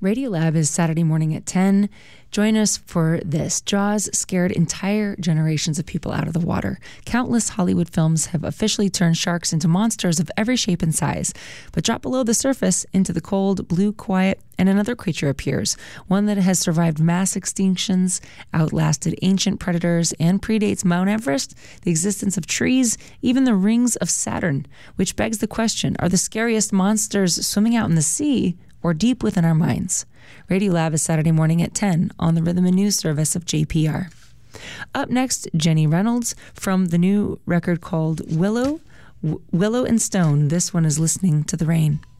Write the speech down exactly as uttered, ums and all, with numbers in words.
Radiolab is Saturday morning at ten. Join us for this. Jaws scared entire generations of people out of the water. Countless Hollywood films have officially turned sharks into monsters of every shape and size. But drop below the surface into the cold, blue quiet, and another creature appears, one that has survived mass extinctions, outlasted ancient predators, and predates Mount Everest, the existence of trees, even the rings of Saturn, which begs the question, are the scariest monsters swimming out in the sea or deep within our minds? Radiolab is Saturday morning at ten on the Rhythm and News service of J P R. Up next, Jenny Reynolds from the new record called Willow, w- Willow and Stone. This one is Listening to the Rain.